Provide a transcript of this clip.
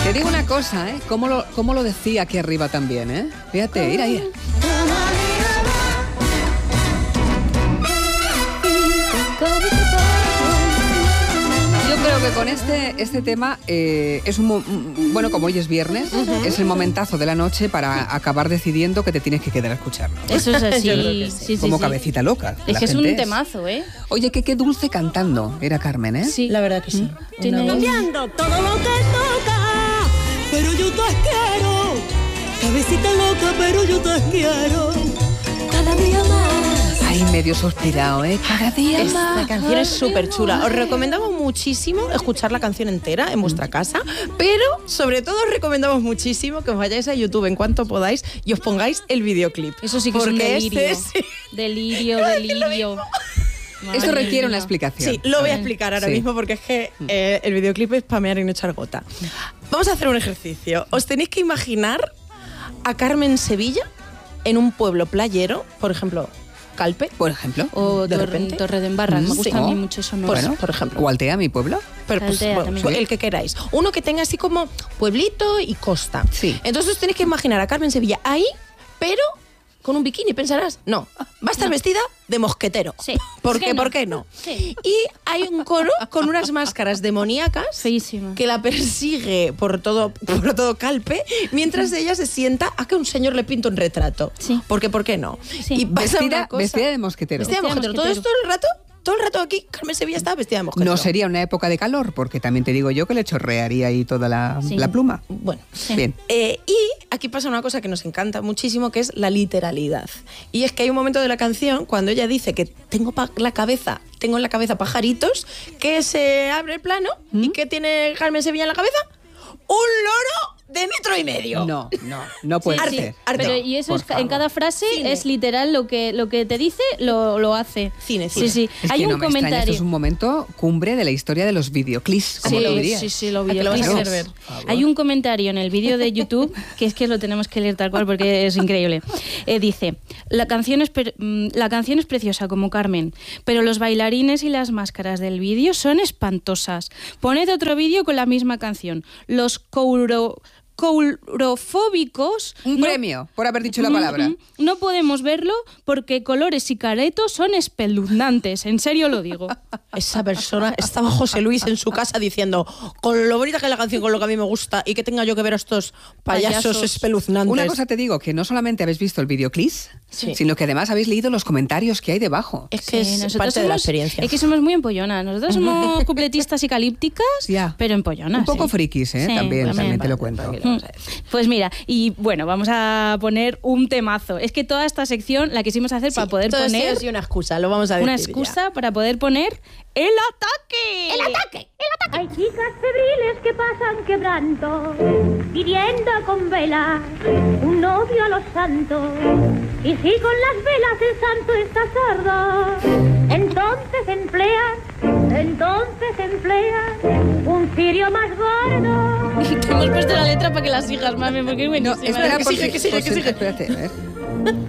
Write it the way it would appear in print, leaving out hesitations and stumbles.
Te digo una cosa, ¿eh? ¿Cómo lo decía aquí arriba también, eh? Fíjate, mira ahí. Yo creo que con este tema es bueno, como hoy es viernes, es el momentazo de la noche para acabar decidiendo que te tienes que quedar a escucharlo. Eso es así, sí. Como cabecita loca. Es que es un temazo, ¿eh? Oye, qué dulce cantando era Carmen, ¿eh? Sí. La verdad que sí. Tiene Cambiando todo lo que toca, pero yo te quiero. Cabecita loca, pero yo te quiero. Cada día más. Ay, medio suspirado, ¿eh? Cada día más. Esta canción es súper chula. Os recomendamos muchísimo escuchar la canción entera en vuestra casa, pero sobre todo os recomendamos muchísimo que os vayáis a YouTube en cuanto podáis y os pongáis el videoclip. Eso sí que es un delirio. Delirio. Esto requiere una explicación. Sí, lo voy a explicar ahora mismo porque es que el videoclip es pamear y no echar gota. Vamos a hacer un ejercicio. Os tenéis que imaginar a Carmen Sevilla en un pueblo playero, por ejemplo, Calpe, por ejemplo. O de repente. Torredembarra. Me gusta a mí mucho eso. Bueno, por ejemplo. O Altea, mi pueblo. Pero Altea también. el que queráis. Uno que tenga así como pueblito y costa. Sí. Entonces os tenéis que imaginar a Carmen Sevilla ahí, pero con un bikini. Pensarás, no, va a estar vestida de mosquetero. Sí. ¿Por qué? No. ¿Por qué no? Sí. Y hay un coro con unas máscaras demoníacas Feísima. que la persigue por todo Calpe, mientras ella se sienta a que un señor le pinta un retrato. Sí. Porque, ¿por qué no? Sí. Y pasa una cosa- Vestida de mosquetero. Vestida de mosquetero. Todo esto todo el rato aquí, Carmen Sevilla estaba vestida de mosquetero. No sería una época de calor, porque también te digo yo que le chorrearía ahí toda la pluma. Bueno, Bien. y aquí pasa una cosa que nos encanta muchísimo, que es la literalidad. Y es que hay un momento de la canción cuando ella dice que tengo en la cabeza pajaritos, que se abre el plano y que tiene Carmen Sevilla en la cabeza un loro de 1,5 metros. No puede Sí, ser. arte. Pero y eso Por es favor. en cada frase Cine. es literal lo que te dice lo hace. Cine. Sí. Es Hay que un no me extraña, comentario. esto es un momento cumbre de la historia de los videoclips, como lo dirías. Sí, lo ¿A que lo vas a videoclips. querer ver? Hay un comentario en el vídeo de YouTube que es que lo tenemos que leer tal cual porque es increíble. Dice, la canción es preciosa como Carmen, pero los bailarines y las máscaras del vídeo son espantosas. Poned otro vídeo con la misma canción. Los courofóbicos... Un premio por haber dicho la palabra. No podemos verlo porque colores y caretos son espeluznantes. En serio lo digo. Esa persona estaba José Luis en su casa diciendo, con lo bonita que es la canción, con lo que a mí me gusta, y que tenga yo que ver a estos payasos espeluznantes. Una cosa te digo, que no solamente habéis visto el videoclip, sino que además habéis leído los comentarios que hay debajo. Es que Sí, es nosotros parte de la somos- experiencia. Es que somos muy empollonas. Nosotros somos cupletistas y calípticas, Ya. pero empollonas. Un poco sí. frikis, ¿eh? Sí, También te lo cuento. Pues mira, y bueno, vamos a poner un temazo. Es que toda esta sección la quisimos hacer para poder todo poner esto es una excusa, lo vamos a decir una ya. excusa para poder poner el ataque. ¡El ataque! Hay chicas febriles que pasan quebrando, pidiendo con velas un novio a los santos. Y si con las velas el santo está sordo, entonces emplean un cirio más gordo. Te hemos puesto la letra para que la sigas, mami, porque es No, buenísima. espera, que sigue, que sigue. espérate, a ver.